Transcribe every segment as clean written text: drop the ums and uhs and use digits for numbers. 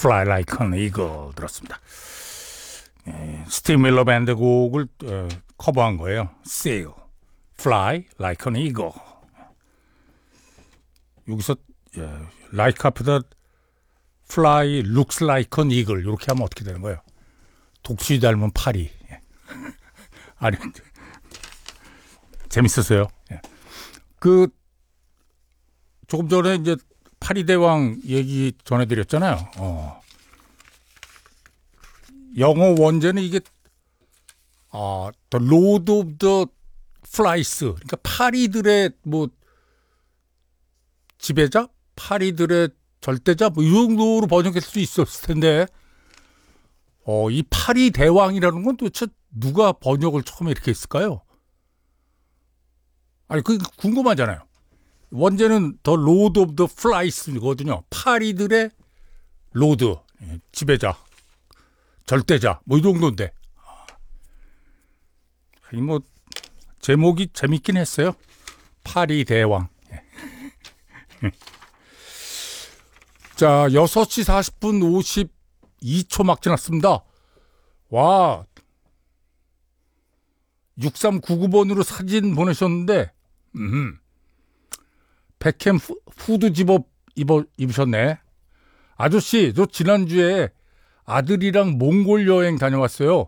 Fly Like an Eagle 들었습니다. 스티브 밀러 밴드 곡을 커버한 거예요. Sail, Fly Like an Eagle. 여기서 like 앞에다 Fly looks like an eagle 이렇게 하면 어떻게 되는 거예요? 독수리 닮은 파리. 아니 재밌었어요. 그 조금 전에 이제 파리대왕 얘기 전해드렸잖아요. 영어 원제는 이게 The Lord of the Flies, 그러니까 파리들의 뭐 지배자, 파리들의 절대자, 뭐 이 정도로 번역할 수 있었을 텐데, 이 파리대왕이라는 건 도대체 누가 번역을 처음에 이렇게 했을까요? 아니, 그게 궁금하잖아요. 원제는 The Lord of the Flies거든요. 파리들의 로드, 지배자, 절대자, 뭐 이 정도인데. 뭐 제목이 재밌긴 했어요. 파리대왕. 자, 6시 40분 52초 막 지났습니다. 와, 6399번으로 사진 보내셨는데, 백햄 후드 집업 입으셨네. 아저씨, 저 지난주에 아들이랑 몽골 여행 다녀왔어요.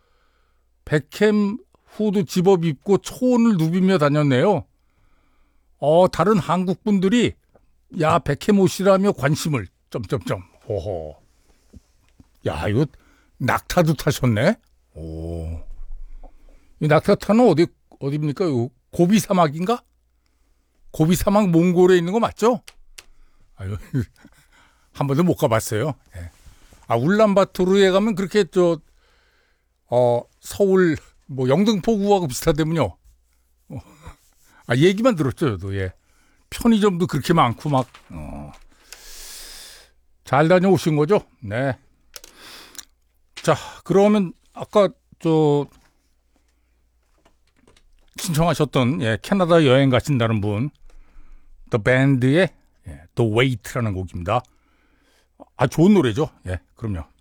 백햄 후드 집업 입고 초원을 누비며 다녔네요. 다른 한국 분들이 야, 백햄 옷이라며 관심을 호호. 야, 이거 낙타도 타셨네. 오. 이 낙타 타는 어디입니까? 고비 사막인가? 고비 사막 몽골에 있는 거 맞죠? 아유, 한 번도 못 가봤어요. 예. 울란바토르에 가면 그렇게 서울 뭐 영등포구하고 비슷하다면요. 얘기만 들었죠, 저도. 예. 편의점도 그렇게 많고 막 잘 다녀오신 거죠? 네. 자, 그러면 아까 신청하셨던 캐나다 여행 가신다는 분, The Band의 The Wait라는 곡입니다. 좋은 노래죠. 예, 그럼요.